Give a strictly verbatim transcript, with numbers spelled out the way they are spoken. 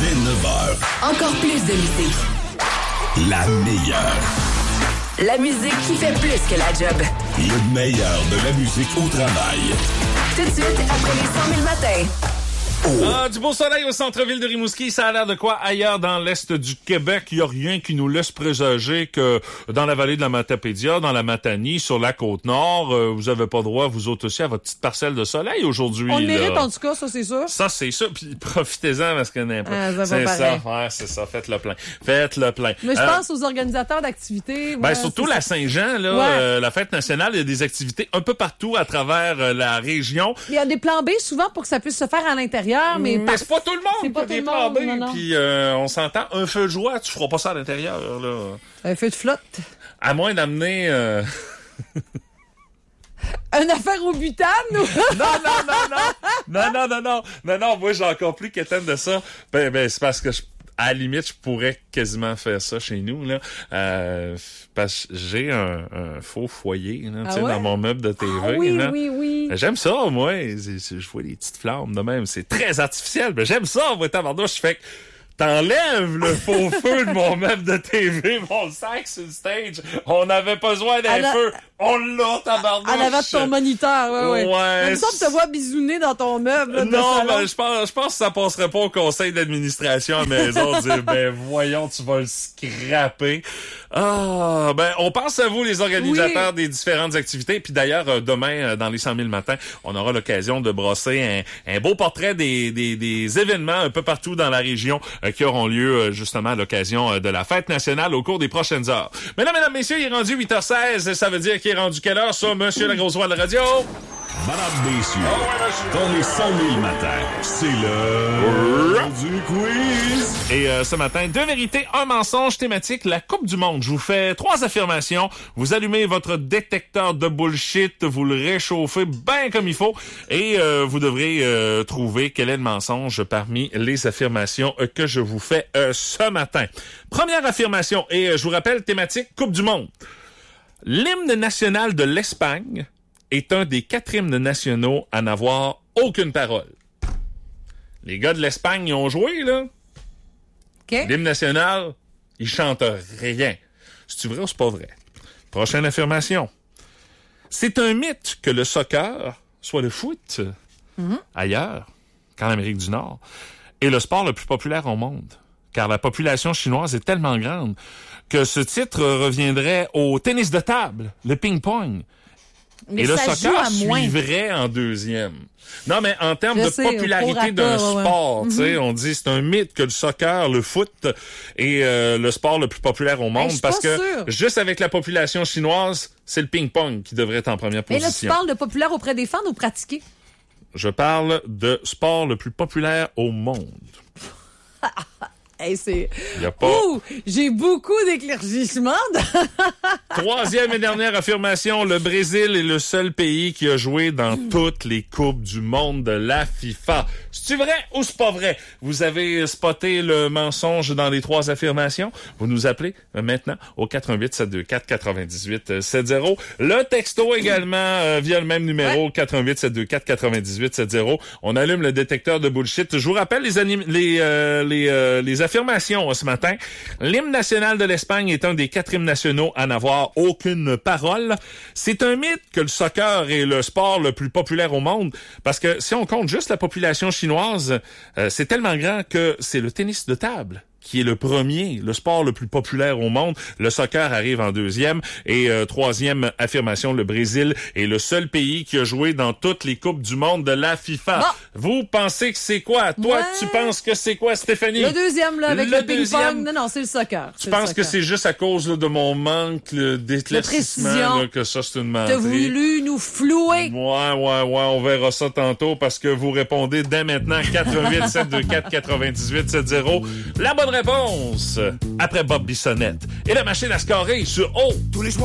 dès neuf heures. Encore plus de musique. La meilleure. La musique qui fait plus que la job. Le meilleur de la musique au travail. Tout de suite, après les cent mille matins. Oh. Ah, du beau soleil au centre-ville de Rimouski, ça a l'air de quoi ailleurs dans l'est du Québec? Il n'y a rien qui nous laisse présager que dans la vallée de la Matapédia, dans la Matanie, sur la Côte-Nord, euh, vous avez pas droit, vous autres aussi, à votre petite parcelle de soleil aujourd'hui. On le là. mérite en tout cas, ça c'est sûr. Ça, c'est ça. Puis profitez-en parce que n'importe. Ah, ça va c'est pareil. ça, ouais, c'est ça. Faites le plein. Faites le plein. Mais je Euh, pense aux organisateurs d'activités. Ben, ouais, surtout c'est la ça. Saint-Jean, là, Ouais. euh, la fête nationale, il y a des activités un peu partout à travers euh, la région. Il y a des plans B souvent pour que ça puisse se faire à l'intérieur, mais, Mais par- c'est pas tout le monde C'est pas qui a des tout le plans monde, B. non, non. Puis euh, on s'entend, un feu de joie, tu feras pas ça à l'intérieur, là. un feu de flotte. À moins d'amener... euh, Une affaire au butane ou... non, non, non, non! Non, non, non, non! Non, non, moi, j'ai encore plus qu'éteindre de ça. Ben, ben, c'est parce que, je, à la limite, je pourrais quasiment faire ça chez nous, là. Euh, parce que j'ai un, un faux foyer, là, Ah tu sais, ouais? dans mon meuble de T V, Ah oui, là. oui, oui. J'aime ça, moi. C'est- c'est- Je vois des petites flammes de même. C'est très artificiel, mais j'aime ça, moi, tabarnouche. Je fais que t'enlèves le faux feu de mon meuble de T V, mon sac sur le stage. On n'avait pas besoin d'un À la- feu. On l'a, tabarnouche. En avant de ton moniteur, ouais, ouais. Ouais, Comme ça, on te voit bisouner dans ton meuble. là, de Non, salon. ben, je pense, je pense que ça passerait pas au conseil d'administration à la maison. Dire, ben, voyons, tu vas le scraper. Ah, ben, on pense à vous, les organisateurs des différentes activités. Puis d'ailleurs, euh, demain, euh, dans les cent mille matins, on aura l'occasion de brosser un, un beau portrait des, des, des événements un peu partout dans la région euh, qui auront lieu, euh, justement, à l'occasion euh, de la fête nationale au cours des prochaines heures. Mesdames, mesdames, messieurs, il est rendu huit heures seize. Ça veut dire qu'il est rendu quelle heure, ça, Monsieur la grosse voix de la radio? Madame Messieurs, dans les cent mille matins, c'est le du quiz. Et euh, ce matin, deux vérités, un mensonge thématique, la Coupe du Monde. Je vous fais trois affirmations. Vous allumez votre détecteur de bullshit, vous le réchauffez bien comme il faut et euh, vous devrez euh, trouver quel est le mensonge parmi les affirmations euh, que je vous fais euh, ce matin. Première affirmation, et euh, je vous rappelle, thématique Coupe du Monde. L'hymne national de l'Espagne est un des quatre hymnes nationaux à n'avoir aucune parole. Les gars de l'Espagne, ils ont joué, là. OK. L'hymne national, ils chantent rien. C'est-tu vrai ou c'est pas vrai? Prochaine affirmation. C'est un mythe que le soccer, soit le foot, Mm-hmm. ailleurs qu'en Amérique du Nord, est le sport le plus populaire au monde. Car la population chinoise est tellement grande que ce titre reviendrait au tennis de table, le ping-pong. Mais Et le ça soccer joue à moins. suivrait en deuxième. Non, mais en termes Je de sais, popularité au d'un prorata, ouais, ouais. sport, tu sais, on dit c'est un mythe que le soccer, le foot est euh, le sport le plus populaire au monde Hey, je suis parce pas que sûre. juste avec la population chinoise, c'est le ping-pong qui devrait être en première Mais là, tu position. parles de populaire auprès des fans ou pratiqué? Je parle de sport le plus populaire au monde. Hey, c'est... Il y a pas... Ouh! J'ai beaucoup d'éclaircissements. Troisième et dernière affirmation, le Brésil est le seul pays qui a joué dans toutes les coupes du monde de la FIFA. C'est-tu vrai ou c'est pas vrai? Vous avez spoté le mensonge dans les trois affirmations. Vous nous appelez euh, maintenant au quatre un huit sept deux quatre quatre-vingt-dix-huit soixante. Le texto également euh, via le même numéro, Ouais. quatre un huit sept deux quatre quatre-vingt-dix-huit soixante. On allume le détecteur de bullshit. Je vous rappelle les anim- les euh, les euh, les affirmations euh, ce matin. L'hymne national de l'Espagne est un des quatre hymnes nationaux à n'avoir aucune parole. C'est un mythe que le soccer est le sport le plus populaire au monde parce que si on compte juste la population chinoise, euh, c'est tellement grand que c'est le tennis de table qui est le premier, le sport le plus populaire au monde. Le soccer arrive en deuxième. Et euh, troisième affirmation, le Brésil est le seul pays qui a joué dans toutes les coupes du monde de la FIFA. Bon. Vous pensez que c'est quoi? Toi, Ouais. tu penses que c'est quoi, Stéphanie? Le deuxième, là, avec Le le, ping-pong. deuxième. Non, non, c'est le soccer. Tu penses que c'est juste à cause là, de mon manque là, d'éclaircissement précision. là, que ça, c'est une T'as menterie? voulu nous flouer. Ouais, ouais, ouais, on verra ça tantôt parce que vous répondez dès maintenant quatre un huit sept deux quatre quatre-vingt-dix-huit soixante. La bonne réponse après Bob Bissonnette et la machine à scorer sur O tous les soirs.